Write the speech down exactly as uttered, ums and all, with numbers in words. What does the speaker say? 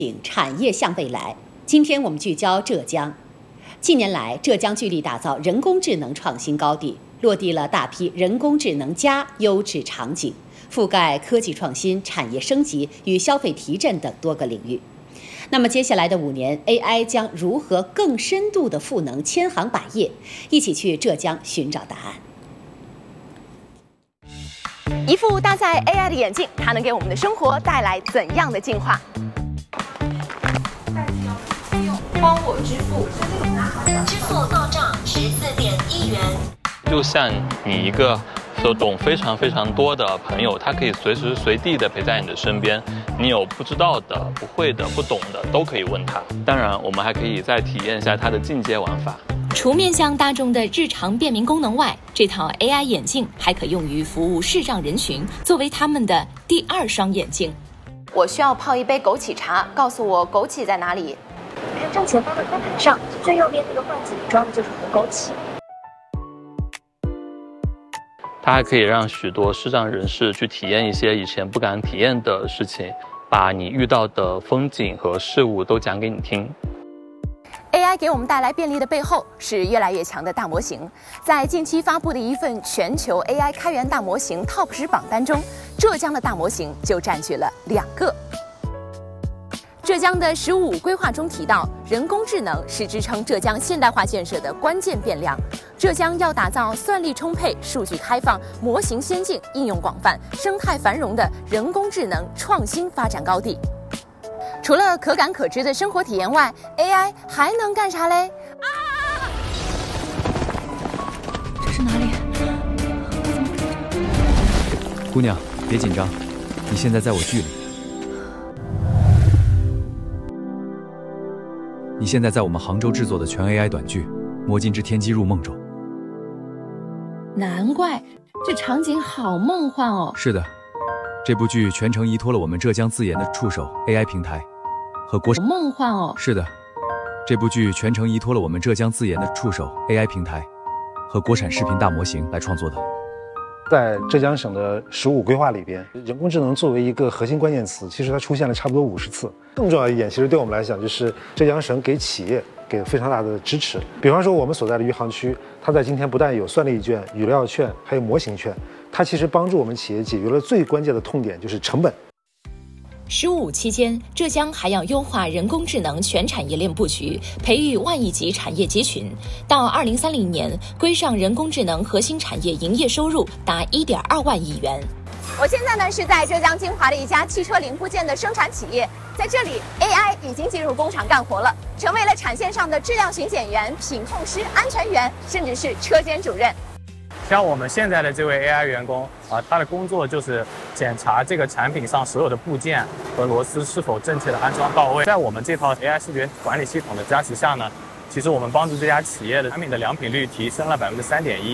产业向未来。今天我们聚焦浙江。近年来，浙江聚力打造人工智能创新高地，落地了大批人工智能加优质场景，覆盖科技创新、产业升级与消费提振等多个领域。那么接下来的五年 ，A I 将如何更深度地赋能千行百业？一起去浙江寻找答案。 一副搭载 A I 的眼镜，它能给我们的生活带来怎样的进化？帮我支付， 支付到账十四点一元。 就像你一个所懂非常非常多的朋友，他可以随时随地的陪在你的身边，你有不知道的、不会的、不懂的都可以问他。当然，我们还可以再体验一下它的进阶玩法。 除面向大众的日常便民功能外，这套 A I 眼镜还可用于服务视障人群，作为他们的第二双眼睛。 我需要泡一杯枸杞茶，告诉我枸杞在哪里？ 正前方的餐盘上，最右边那个罐子里装的就是红枸杞。 它还可以让许多视障人士去体验一些以前不敢体验的事情，把你遇到的风景和事物都讲给你听。 A I 给我们带来便利的背后是越来越强的大模型。在近期发布的一份全球 A I 开源大模型 Top 十榜单中，浙江的大模型就占据了两个。浙江的“十五五”规划中提到，人工智能是支撑浙江现代化建设的关键变量。浙江要打造算力充沛、数据开放、模型先进、应用广泛、生态繁荣的人工智能创新发展高地。除了可感可知的生活体验外 ，A I 还能干啥嘞？啊！ 这是哪里？ 姑娘，别紧张，你现在在我剧里。你现在在我们杭州制作的全 A I 短剧《魔镜之天机入梦》中。 难怪这场景好梦幻哦。 是的，这部剧全程依托了我们浙江自研的触手 A I 平台和国好梦幻哦。 是的，这部剧全程依托了我们浙江自研的触手 A I 平台和国产视频大模型来创作的。 在浙江省的“十五”规划里边，人工智能作为一个核心关键词，其实它出现了差不多五十次。更重要一点，其实对我们来讲，就是浙江省给企业给了非常大的支持。比方说，我们所在的余杭区，它在今天不但有算力券、语料券，还有模型券，它其实帮助我们企业解决了最关键的痛点，就是成本。 十五期间，浙江还要优化人工智能全产业链布局，培育万亿级产业集群。到二零三零年，规上人工智能核心产业营业收入达一点二万亿元。 我现在呢是在浙江金华的一家汽车零部件的生产企业，在这里 A I 已经进入工厂干活了，成为了产线上的质量巡检员、品控师、安全员，甚至是车间主任。 像我们现在的这位 A I 员工啊，他的工作就是检查这个产品上所有的部件和螺丝是否正确的安装到位。在我们这套 A I 视觉管理系统的加持下呢，其实我们帮助这家企业的产品的良品率提升了百分之三点一。